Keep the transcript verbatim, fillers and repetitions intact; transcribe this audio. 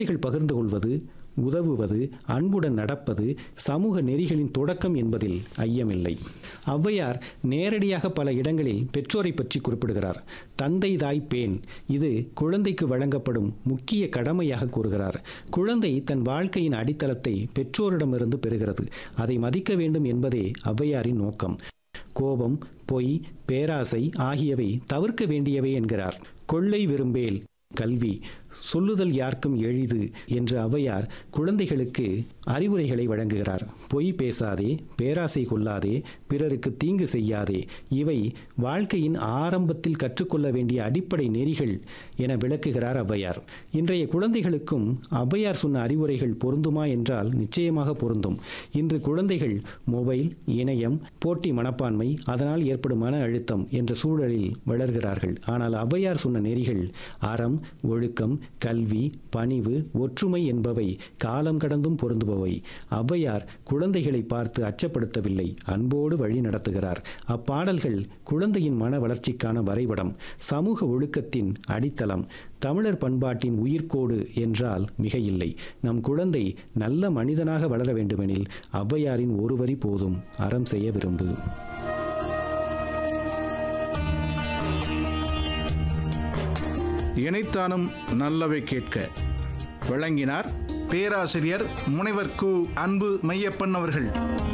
பகிர்ந்து கொள்வது, உதவுவது, அன்புடன் நடப்பது சமூக நெறிகளின் தொடக்கம் என்பதில் ஐயமில்லை. ஔவையார் நேரடியாக பல இடங்களில் பெற்றோரை பற்றி குறிப்பிடுகிறார். தந்தை தாய் பேன், இது குழந்தைக்கு வழங்கப்படும் முக்கிய கடமையாக கூறுகிறார். குழந்தை தன் வாழ்க்கையின் அடித்தளத்தை பெற்றோரிடமிருந்து பெறுகிறது. அதை மதிக்க வேண்டும் என்பதே ஔவையாரின் நோக்கம். கோபம், பொய், பேராசை ஆகியவை தவிர்க்க வேண்டியவை என்கிறார். கொள்ளை விரும்பேல் கல்வி, சொல்லுதல் யார்க்கும் எளிது என்று ஔவையார் குழந்தைகளுக்கு அறிவுரைகளை வழங்குகிறார். பொய் பேசாதே, பேராசை கொள்ளாதே, பிறருக்கு தீங்கு செய்யாதே, இவை வாழ்க்கையின் ஆரம்பத்தில் கற்றுக்கொள்ள வேண்டிய அடிப்படை நெறிகள் என விளக்குகிறார் ஔவையார். இன்றைய குழந்தைகளுக்கும் ஔவையார் சொன்ன அறிவுரைகள் பொருந்துமா என்றால் நிச்சயமாக பொருந்தும். இன்று குழந்தைகள் மொபைல், இணையம், போட்டி மனப்பான்மை, அதனால் ஏற்படும் மன அழுத்தம் என்ற சூழலில் வளர்கிறார்கள். ஆனால் ஔவையார் சொன்ன நெறிகள் அறம், ஒழுக்கம், கல்வி, பணிவு, ஒற்றுமை என்பவை காலம் கடந்தும் பொருந்துபவை. ஔவையார் குழந்தைகளை பார்த்து அச்சப்படுத்தவில்லை, அன்போடு வழி நடத்துகிறார். அப்பாடல்கள் குழந்தையின் மன வளர்ச்சிக்கான வரைபடம், சமூக ஒழுக்கத்தின் அடித்தளம், தமிழர் பண்பாட்டின் உயிர்க்கோடு என்றால் மிகையில்லை. நம் குழந்தை நல்ல மனிதனாக வளர வேண்டுமெனில் ஔவையாரின் ஒரு வரி போதும், அறம் செய்ய விரும்பு. இணைத்தானும் நல்லவை கேட்க வழங்கினார் பேராசிரியர் முனைவர் கு அன்பு மையப்பன் அவர்கள்.